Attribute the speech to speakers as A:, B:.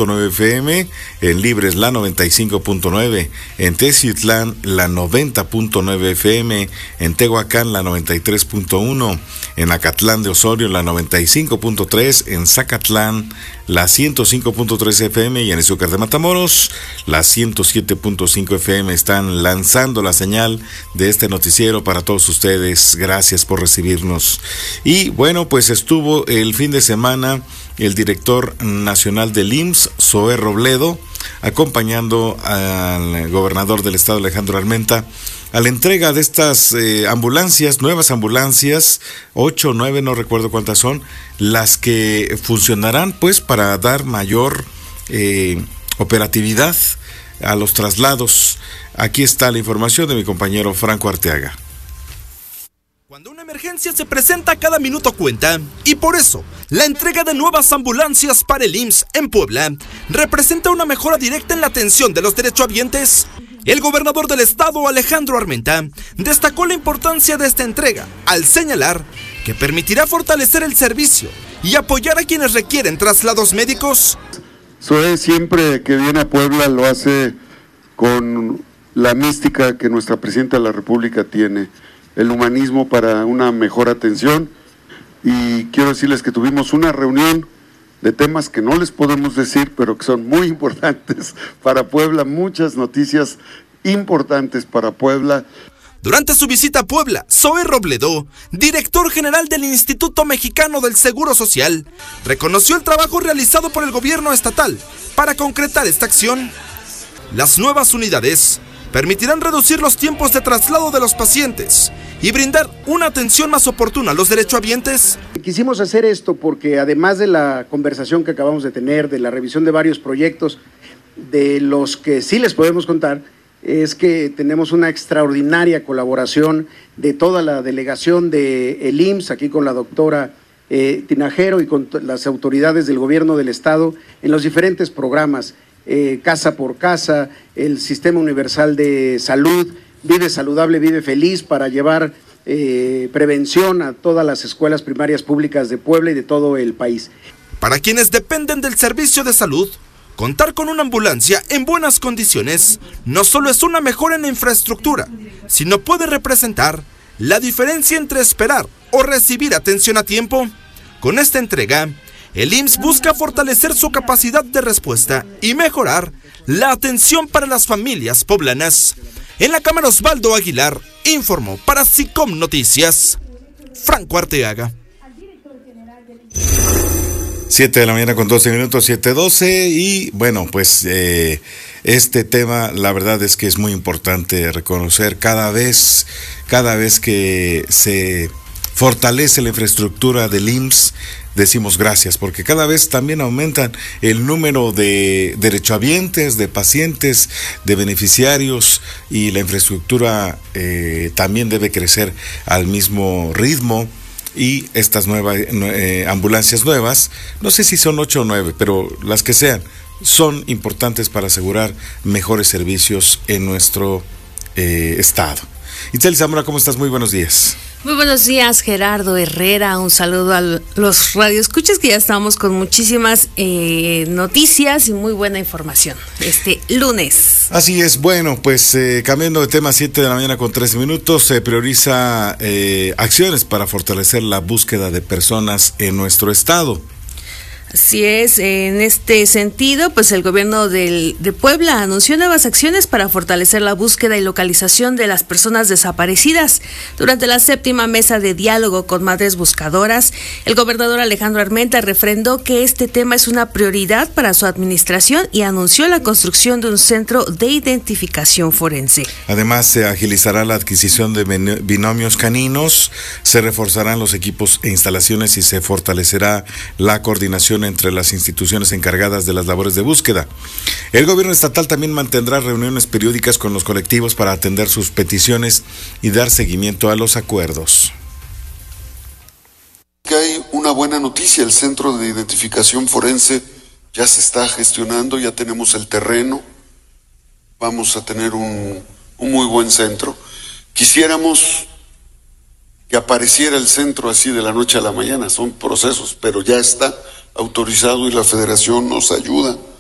A: 90.9 FM, en Libres la 95.9, en Teciutlán la 90.9 FM, en Tehuacán la 93.1, en Acatlán de Osorio la 95.3, en Zacatlán la 105.3 FM y en Izúcar de Matamoros la 107.5 FM. Están lanzando la señal de este noticiero para todos ustedes. Gracias por recibirnos. Y bueno, pues estuvo el fin de semana el director nacional del IMSS, Zoé Robledo, acompañando al gobernador del estado, Alejandro Armenta, a la entrega de estas ambulancias, nuevas ambulancias, 8 o 9, no recuerdo cuántas son, las que funcionarán pues para dar mayor operatividad a los traslados. Aquí está la información de mi compañero Franco Arteaga.
B: Cuando una emergencia se presenta, cada minuto cuenta, y por eso, la entrega de nuevas ambulancias para el IMSS en Puebla representa una mejora directa en la atención de los derechohabientes. El gobernador del estado, Alejandro Armenta, destacó la importancia de esta entrega, al señalar que permitirá fortalecer el servicio y apoyar a quienes requieren traslados médicos.
C: Zoé siempre que viene a Puebla lo hace con la mística que nuestra presidenta de la República tiene, el humanismo para una mejor atención, y quiero decirles que tuvimos una reunión de temas que no les podemos decir, pero que son muy importantes para Puebla, muchas noticias importantes para Puebla.
B: Durante su visita a Puebla, Zoé Robledo, director general del Instituto Mexicano del Seguro Social, reconoció el trabajo realizado por el gobierno estatal para concretar esta acción. Las nuevas unidades permitirán reducir los tiempos de traslado de los pacientes y brindar una atención más oportuna a los derechohabientes.
D: Quisimos hacer esto porque además de la conversación que acabamos de tener, de la revisión de varios proyectos, de los que sí les podemos contar, es que tenemos una extraordinaria colaboración de toda la delegación del IMSS, aquí con la doctora Tinajero y con las autoridades del gobierno del estado en los diferentes programas, Casa por Casa, el Sistema Universal de Salud, Vive Saludable, Vive Feliz, para llevar prevención a todas las escuelas primarias públicas de Puebla y de todo el país.
B: Para quienes dependen del servicio de salud, contar con una ambulancia en buenas condiciones no solo es una mejora en la infraestructura, sino puede representar la diferencia entre esperar o recibir atención a tiempo. Con esta entrega, el IMSS busca fortalecer su capacidad de respuesta y mejorar la atención para las familias poblanas. En la cámara, Osvaldo Aguilar informó para SICOM Noticias, Franco Arteaga.
A: 7 de la mañana con 12 minutos, 7:12, y bueno, pues este tema, la verdad es que es muy importante reconocer cada vez que se fortalece la infraestructura del IMSS, decimos gracias, porque cada vez también aumentan el número de derechohabientes, de pacientes, de beneficiarios, y la infraestructura también debe crecer al mismo ritmo. Y estas nuevas ambulancias nuevas, no sé si son 8 o 9, pero las que sean, son importantes para asegurar mejores servicios en nuestro estado. Itzel Zamora, ¿cómo estás? Muy buenos días.
E: Muy buenos días, Gerardo Herrera. Un saludo a los radioescuchas, que ya estamos con muchísimas noticias y muy buena información este lunes.
A: Así es. Bueno, pues cambiando de tema, 7 de la mañana con 13 minutos, se prioriza acciones para fortalecer la búsqueda de personas en nuestro estado.
E: Así es, en este sentido, pues el gobierno de Puebla anunció nuevas acciones para fortalecer la búsqueda y localización de las personas desaparecidas. Durante la 7ª mesa de diálogo con madres buscadoras, el gobernador Alejandro Armenta refrendó que este tema es una prioridad para su administración y anunció la construcción de un centro de identificación forense.
A: Además, se agilizará la adquisición de binomios caninos, se reforzarán los equipos e instalaciones y se fortalecerá la coordinación entre las instituciones encargadas de las labores de búsqueda. El gobierno estatal también mantendrá reuniones periódicas con los colectivos para atender sus peticiones y dar seguimiento a los acuerdos.
C: Que hay una buena noticia, el Centro de Identificación Forense ya se está gestionando, ya tenemos el terreno, vamos a tener un muy buen centro. Quisiéramos que apareciera el centro así de la noche a la mañana, son procesos, pero ya está autorizado y la federación nos ayuda